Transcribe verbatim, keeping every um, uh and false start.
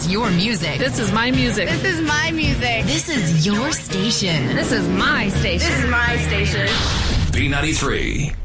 is your music. This is my music. This is my music. This is your station. This is my station. This is my station. B ninety-three.